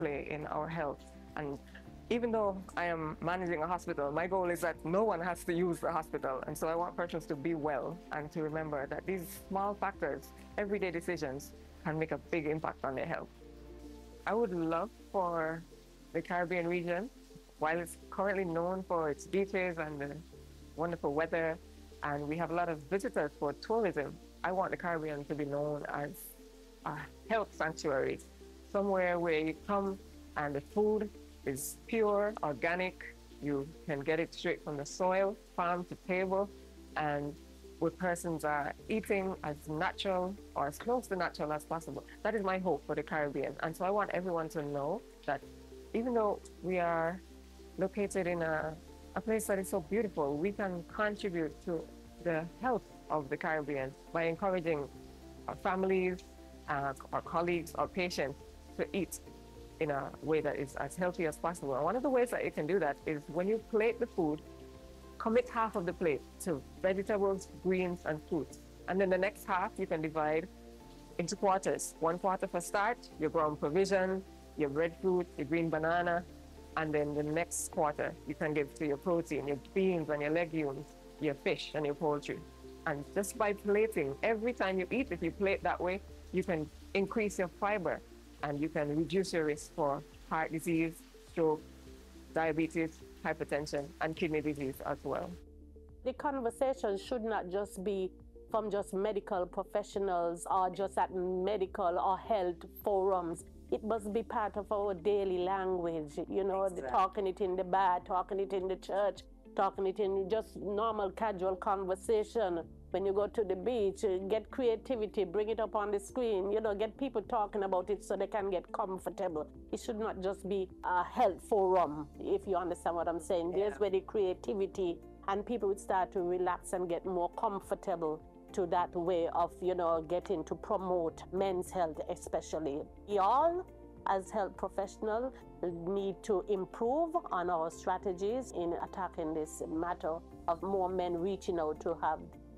play in our health. And even though I am managing a hospital, my goal is that no one has to use the hospital. And so I want persons to be well and to remember that these small factors, everyday decisions, can make a big impact on their health. I would love for the Caribbean region, while it's currently known for its beaches and the wonderful weather, and we have a lot of visitors for tourism, I want the Caribbean to be known as a health sanctuary, somewhere where you come and the food is pure, organic, you can get it straight from the soil, farm to table, and where persons are eating as natural or as close to natural as possible. That is my hope for the Caribbean. And so I want everyone to know that even though we are located in a place that is so beautiful, we can contribute to the health of the Caribbean by encouraging our families, our colleagues, our patients to eat in a way that is as healthy as possible. And one of the ways that you can do that is when you plate the food, commit half of the plate to vegetables, greens, and fruits. And then the next half you can divide into quarters. 1 quarter for starch, your ground provision, your breadfruit, your green banana, and then the next quarter you can give to your protein, your beans and your legumes, your fish and your poultry. And just by plating, every time you eat, if you plate that way, you can increase your fiber and you can reduce your risk for heart disease, stroke, diabetes, hypertension, and kidney disease as well. The conversation should not just be from just medical professionals or just at medical or health forums. It must be part of our daily language, you know, exactly. Talking it in the bar, talking it in the church, talking it in just normal casual conversation. When you go to the beach, get creativity, bring it up on the screen, you know, get people talking about it so they can get comfortable. It should not just be a health forum, if you understand what I'm saying. Yeah. There's where the creativity and people would start to relax and get more comfortable to that way of, you know, getting to promote men's health especially. We all, as health professionals, need to improve on our strategies in attacking this matter of more men reaching out to have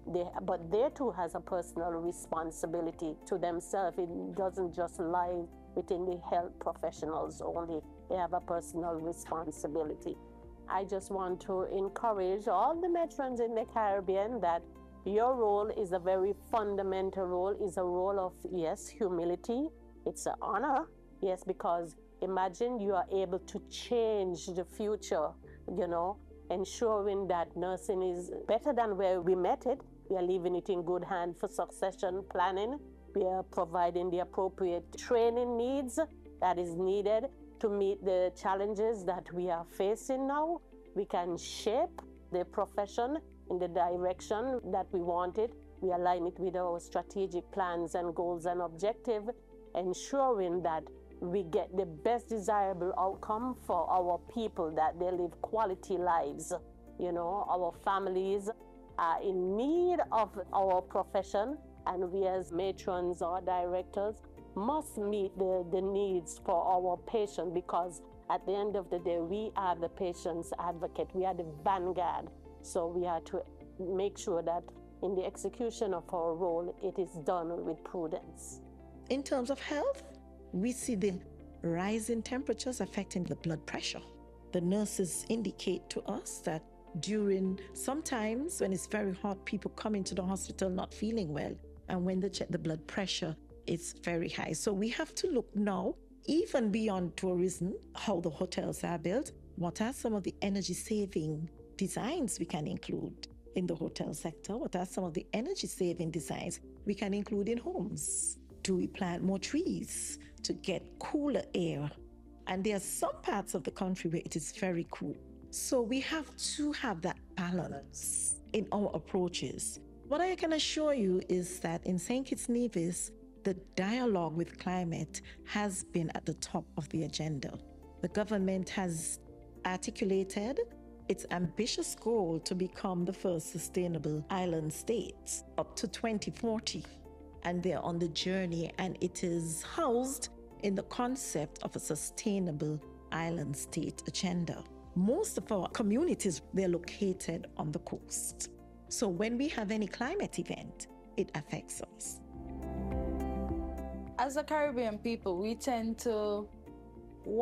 but they too has a personal responsibility to themselves. It doesn't just lie within the health professionals only. They have a personal responsibility. I just want to encourage all the veterans in the Caribbean that your role is a very fundamental role, is a role of, yes, humility. It's an honor, yes, because imagine you are able to change the future, you know, ensuring that nursing is better than where we met it. We are leaving it in good hands for succession planning. We are providing the appropriate training needs that is needed to meet the challenges that we are facing now. We can shape the profession in the direction that we want it. We align it with our strategic plans and goals and objectives, ensuring that we get the best desirable outcome for our people, that they live quality lives. You know, our families are in need of our profession, and we as matrons or directors must meet the needs for our patients, because at the end of the day, we are the patient's advocate. We are the vanguard. So we are to make sure that in the execution of our role, it is done with prudence. In terms of health, we see the rise in temperatures affecting the blood pressure. The nurses indicate to us that sometimes when it's very hot, people come into the hospital not feeling well. And when they check the blood pressure, it's very high. So we have to look now, even beyond tourism, how the hotels are built. What are some of the energy-saving designs we can include in the hotel sector? What are some of the energy-saving designs we can include in homes? Do we plant more trees to get cooler air? And there are some parts of the country where it is very cool. So we have to have that balance in our approaches. What I can assure you is that in St. Kitts Nevis, the dialogue with climate has been at the top of the agenda. The government has articulated its ambitious goal to become the first sustainable island state up to 2040. And they're on the journey, and it is housed in the concept of a sustainable island state agenda. Most of our communities, they're located on the coast. So when we have any climate event, it affects us. As a Caribbean people, we tend to